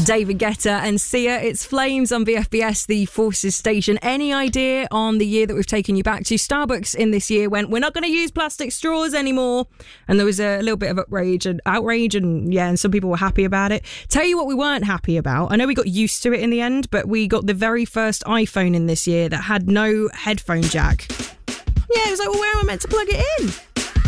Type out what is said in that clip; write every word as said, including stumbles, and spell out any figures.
David Guetta and Sia. It's Flames on V F B S, the Forces station. Any idea on the year that we've taken you back to? Starbucks in this year went, we're not going to use plastic straws anymore. And there was a little bit of outrage and outrage and yeah, and some people were happy about it. Tell you what we weren't happy about. I know we got used to it in the end, but we got the very first iPhone in this year that had no headphone jack. Yeah, it was like, well, where am I meant to plug it in?